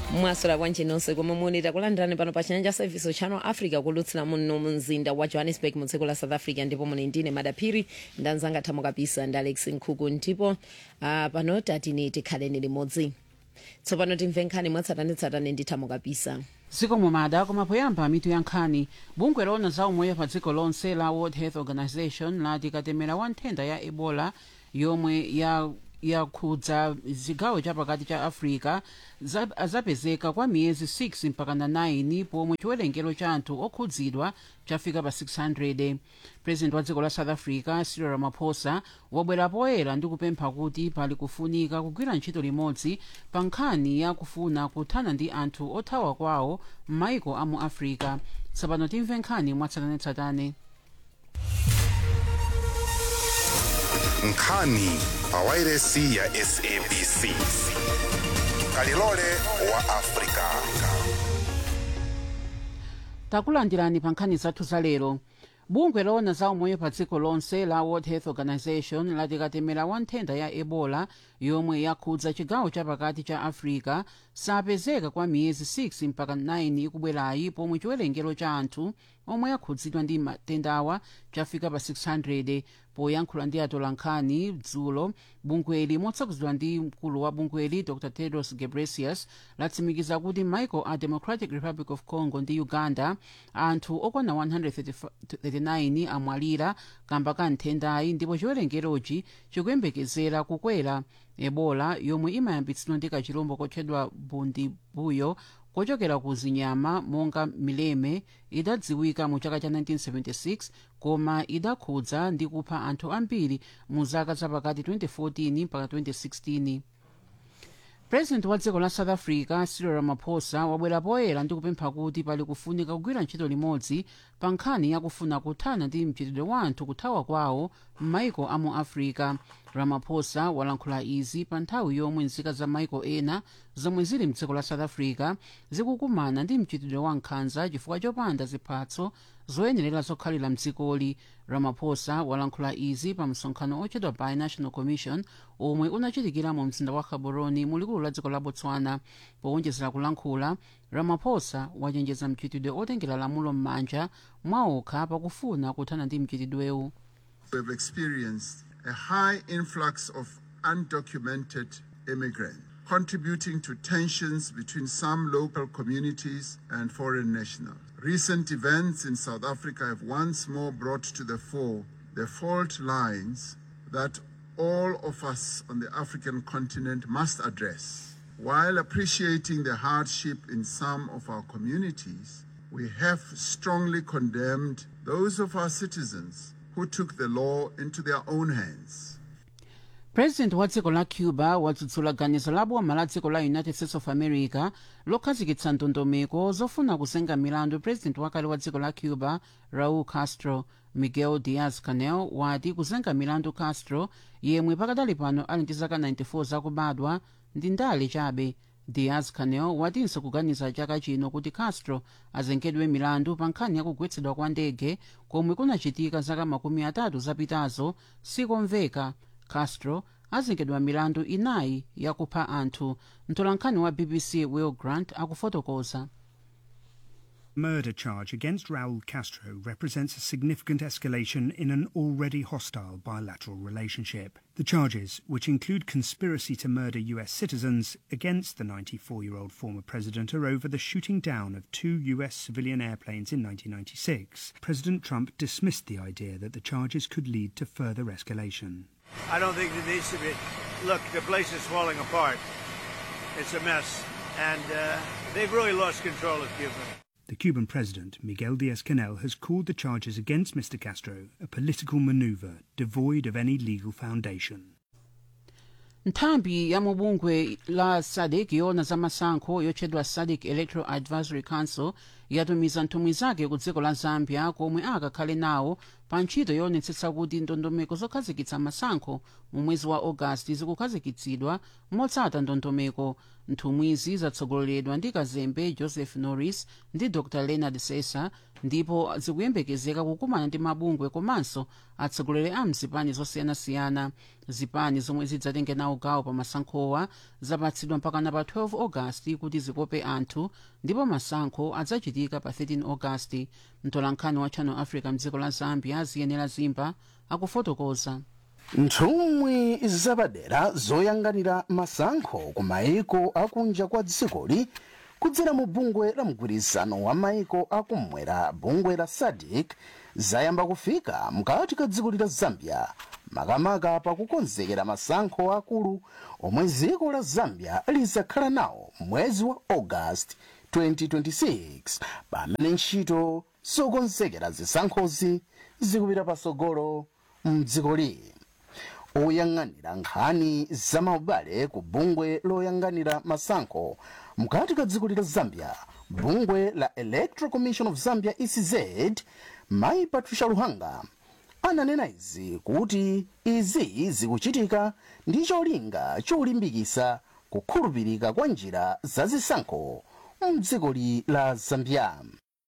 mwasula bwanji nonse komwe muli takulandirani pano pa Chanja Service Channel Africa kulutsira muno mumzinda wa Johannesburg mu dziko la South Africa, ndipo muli ndine Madaphiri ndanzanga Thamo Kapisa ndi Alex Nkhuku, ndipo pano tatini tikhaleni limodzi. Tsopano timve nkhani mwatsatanetsatane ndi Thamo Kapisa. Dziko mumada kumapoyamba mitu ya nkhani. Bungwe lona za umoyo pa dziko lonse la World Health Organization lati katemera wa nthenda ya Ebola yomwe yakhudza zigawo chapakati cha Africa azapezeka kwa miyezi 6 mpaka na 9 pomwe chiwerengero cha anthu okhudzidwa chafika pa 600. President wa dziko la South Africa Cyril Ramaphosa wabwera poyera ndi kupempha kuti pali kufunika kugwira ntchito limodzi pa nkhani ya kufuna kuthana ndi anthu othawa kwawo m'maiko a mu Africa. Tsopano timve nkhani mwatsatanetsatane. Nkhani pa wairesi ya SABC. Kalilole wa Afrika. Takulandirani pa nkhani zathu za lero. Bungwe lona za umoyo pa dziko lonse la World Health Organization lati katemera wa nthenda ya Ebola yomwe yakhudza chigawo chapakati cha Africa sapezeka kwa miyezi 6 mpaka 9 ikubwerayi, pomwe chiwerengero cha anthu omwe yakhudzidwa ndi matendawa chafika pa 600. Poyankhula ndi atolankhani dzulo, bungweli motsogozedwa ndi mkulu wa bungweli Dr. Tedros Ghebreyesus latsimikiza kuti m'maiko a Democratic Republic of Congo ndi Uganda anthu okwana 139 amwalira kamba ka nthendayi, ndipo chiwerengerochi chikuyembekezera kukwera. Ebola yomwe imayambitsidwa ndi kachirombo kotchedwa bundibuyo kochokera ku zinyama monga mileme idadziwika mu chaka cha 1976, koma idakhudza ndi kupha anthu ambiri mu zaka zapakati 2014 mpaka 2016. President wa dziko la South Africa Cyril Ramaphosa wabwera poyera ndi kupempha kuti pali kufunika kugwira ntchito limodzi pa nkhani yakufuna kuthana ndi mchitidwe wa anthu kuthawa kwawo m'maiko a mu Africa. Ramaphosa walankhula izi pa nthawi yomwe nzika za maiko ena zomwe zili mdziko la South Africa zikukumana ndi mchitidwe wa nkhanza chifukwa chopanda ziphatso zoyenerera zokhalira mdzikoli. Ramaphosa walankhula izi pa msonkhano ochedwa Binational Commission omwe unachitikira mu mzinda wa Gaborone mu likulu la dziko la Botswana. Powonjezera kulankhula, Ramaphosa wachenjeza mchitidwe otengera lamulo m'manja mwaokha pakufuna kuthana ndi mchitidwewu. We have experienced a high influx of undocumented immigrants, contributing to tensions between some local communities and foreign nationals. Recent events in South Africa have once more brought to the fore the fault lines that all of us on the African continent must address. While appreciating the hardship in some of our communities, we have strongly condemned those of our citizens who took the law into their own hands. President wa dziko la Cuba wadzudzula ganizo la boma la dziko la United States of America lokhazikitsa ndondomeko zofuna kuzenga milandu president wakale wa dziko la Cuba Raul Castro. Miguel Diaz-Canel wati kuzenga milandu Castro, yemwe pakadali pano ali ndi zaka 94 zakubadwa, ndi ndale chabe. Diaz-Canel watinso kuganiza chaka chino kuti Castro azengedwe milandu pa nkhani yakugwetsedwa kwa ndege komwe kunachitika zaka 30 zapitazo sikomveka. Castro azengedwa milandu inayi yakupha anthu. Mtolankhani wa BBC Will Grant akufotokoza. Murder charge against Raul Castro represents a significant escalation in an already hostile bilateral relationship. The charges, which include conspiracy to murder US citizens against the 94-year-old former president, are over the shooting down of 2 US civilian airplanes in 1996. President Trump dismissed the idea that the charges could lead to further escalation. I don't think it needs to be. Look, the place is falling apart. It's a mess. And they've really lost control of Cuba. The Cuban president, Miguel Diaz-Canel, has called the charges against Mr. Castro a political maneuver devoid of any legal foundation. Nthambi ya mubungwe la SADC yona za masankho yochedwa SADC Electoral Advisory Council yatumiza nthumwi zake ku dziko la Zambia komwe akakhale nawo pa ntchito yonetsetsa kuti ndondomeko zokhazikitsa masankho mu mwezi wa August zikukhazikitsidwa motsata ndondomeko. nthumwizi zatsogoleredwa ndi kazembe joseph norris ndi dr leonard sesa ndipo zikuyembekezeka kukumana ndi mabungwe komanso atsogoleri a mzipani zosiyanasiyana. zipani zomwe zidzatenge nawo gawo pa masankhowa zapatsidwa mpakana pa 12 agasti kuti zikope anthu ndipo masankho adzachitika pa 13 agasti. mtolankhani wa channel africa mdziko la zambia ziyenera zimba akufotokoza. nthumwi zapadera zoyanganira masankho ku maiko akunja kwa dzikoli kudzera mu bungwe la mgwirizano wa maiko akumwera bungwe la SADC zayamba kufika mkati ka dziko la Zambia makamaka pakukonzekera masankho akulu omwe dziko la Zambia lizakhala nawo mwezi wa August 2026 pamene ntchito zokonzekera zisankhozi zikupita pasogolo mdzikoli. oyang'anira nkhani zamaubale ku bungwe loyang'anira masankho mkati ka dziko la Zambia bungwe la Electoral Commission of Zambia ECZ Mai Patricia Luhanga ananena izi kuti izi zikuchitika ndi cholinga cholimbikitsa kukhulupirika kwa njira zazisankho mdziko la Zambia.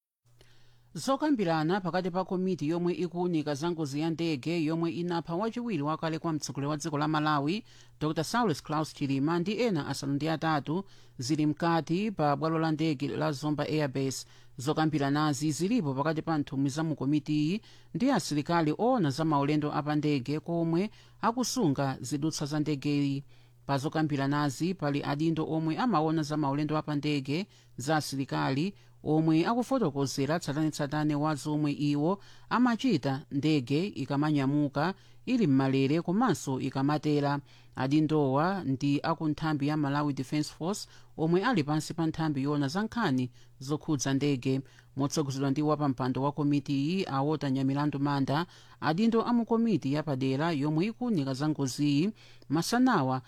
zokambirana pakati pa komiti yomwe ikuunika za ngozi ya ndege yomwe inapha wachiwiri wakale kwa mtsogoleri wa dziko la Malawi Dr Saulos Klaus Chilima ndi ena asanu ndi atatu zili mkati pa bwalo la ndege la Zomba Airbase. zokambiranazi zilipo pakati pa nthumwi za mu komitiyi ndi asilikali oona za maulendo apandege komwe akusunga zidutswa za ndegeyi. pa zokambiranazi pali adindo omwe amaona za maulendo apandege za asilikali omwe akufotokozera tsatanetsatane wa zomwe iwo amachita ndege ikamanyamuka ili mmalere komanso ikamatera. adindowa ndi akunthambi ya Malawi Defence Force omwe ali pansi pa nthambi yona za nkhani zokhudza ndege. motsogozedwa ndi wapampando wa komitiyi awota Nyamilandu Manda adindo amu komiti yapadera yomwe ikuunika za ngoziyi masanawa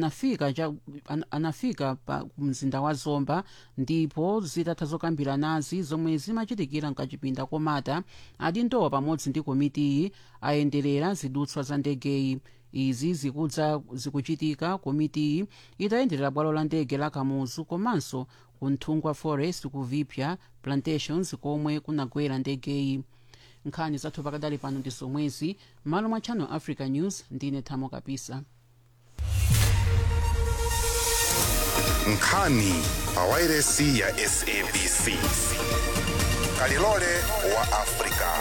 anafika pa mzinda wa Zomba ndipo zitatha zokambiranazi zomwe zimachitikira mkachipinda komata adindowa pamodzi ndi komitiyi ayenderera zidutswa za ndegeyi. izi zikuchitika komitiyi itayenderera bwalo la ndege la Kamuzu komanso ku Nthungwa Forest ku Vipya Plantations komwe kunagwera ndegeyi. nkhani zathu pakadali pano ndi zomwezi malo mwa Channel Africa News ndine Thamo Kapisa. nkhani pawairesi ya SABC kalilole wa Afrika.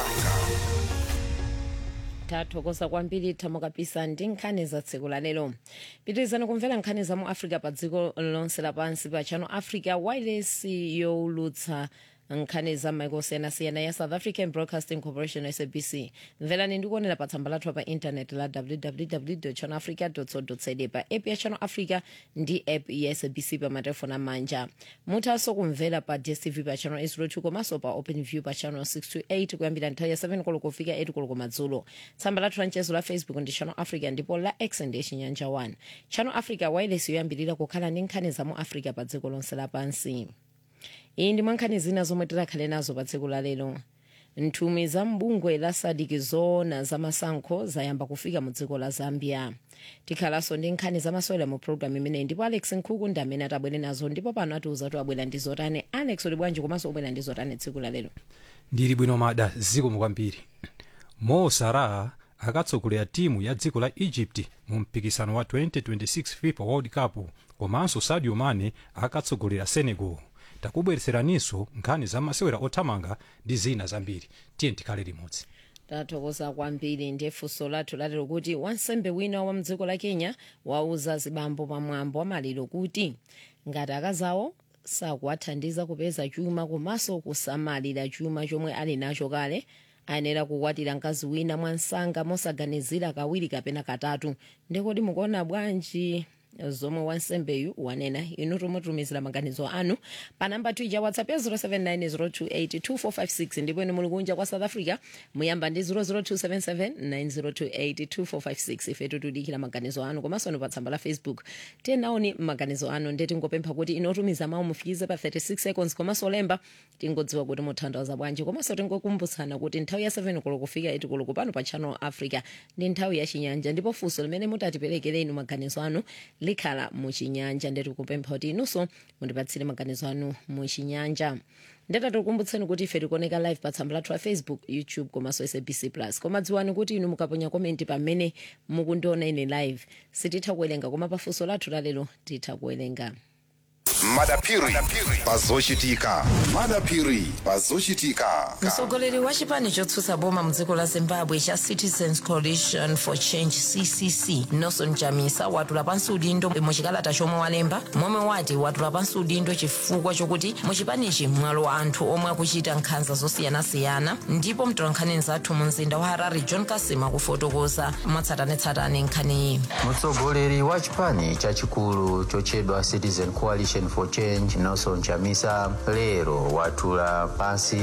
tathokoza kwambiri Thamo Kapisa ndi nkhani za tsiku la lero. pitirizani kumvera nkhani za mu Africa pa dziko lonse lapansi pa Channel Africa wireless youlutsa nkhani za maiko osiyanasiyana ya South African Broadcasting Corporation SABC. mverani ndikuonera pa tsamba lathu pa internet la www.channelafrica.co.za pa app ya Channel Africa ndi app ya SABC pa matelefoni amanja. muthanso kumvera pa DSTV pa Channel 802 komanso pa OpenView pa Channel 628 kuyambira nthawi ya 7 koloko kufika 8 koloko madzulo. tsamba lathu la mchezo la Facebook ndi Channel Africa ndipo la X ndi Chinyanja 1. Channel Africa wireless yoyambirira kukhala ndi nkhani za mu Africa pa dziko lonse lapansi. iyi ndi mwankhani zina zomwe tikhale nazo pa tsiku la lero. nthumwi za mbungwe la SADC zoona za masankho zayamba kufika mu dziko la Zambia. tikhalanso ndi nkhani zamasewera mu programu imeneyi ndipo Alex Nkhuku ndi amene atabwere nazo ndipo pano atiuza kuti abwera ndi zotani. Alex uli bwanji komanso ubwera ndi zotani tsiku la lero? ndili bwino mada zikomo kwambiri. Mo Salah akatsogolera timu ya dziko la Egypt mu mpikisano wa 2026 FIFA World Cup komanso Sadio Mane akatsogolera Senegal. takubweretseraninso nkhani za masewera othamanga ndi zina zambiri. tiye tikhale limodzi. tathokoza kwambiri. ndi funso lathu lalero kuti wansembe wina wa mdziko la Kenya wauza zibambo pamwambo wa maliro kuti ngati akazawo sakuwathandiza kupeza chuma komanso kusamalira chuma chomwe ali nacho kale ayenera kukwatira mkazi wina mwansanga mosaganizira kawiri kapena katatu. ndikoti mukuona bwanji zomwe wansembeyu wanena? inu tumutumizira maganizo anu pa namba ya WhatsApp ya 0790282456 ndipo inu muli kunja kwa South Africa muyamba ndi 0027790282456. ifetu tudikira maganizo anu komanso pa tsamba la Facebook tenaoni maganizo anu ndi tingopempha kuti inotumiza mawu mufikize pa 36 seconds komanso lemba tingodziwa kuti muthandiza bwanji komanso tingokumbutsana kuti nthawi ya 7 koloko kufika 8 koloko pano pa Channel Africa ndi nthawi ya chinyanja ndipo funso limene mutatiperekere inu maganizo anu likhala muchinyanja. Ndeti kupempha kuti inunso mundipatsire maganizo anu muchinyanja. Ndetatikumbutseni kuti ife tikuoneka live pa tsamba lathu la Facebook, YouTube komanso SABC Plus. Koma dziwani kuti inu mukaponya komenti pamene mukundiona ine live sititha kuwerenga, koma pafunso lathu lalero titha kuwerenga. Madapiri pazochitika. Madapiri pazochitika. Mtsogoleri wa chipani chotsutsa boma mdziko la Zimbabwe cha Citizens Coalition for Change CCC Nelson Chamisa watula pansi udindo muchikalata chomwe walemba, momwe wati watula pansi udindo chifukwa chokuti muchipanichi mwalo anthu omwe akuchita nkhanza zosiyanasiyana. Ndipo mtolankhani wathu mu mzinda wa Harare John Kasima kufotokoza mwatsatanetsatane nkhaniyi. Mtsogoleri wa chipani chachikulu chochedwa Citizen Coalition for Change Nelson Chamisa lero watula pansi